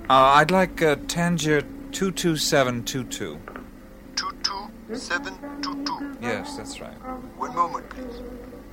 I'd like Tangier 22722. 22722. Yes, that's right. One moment, please.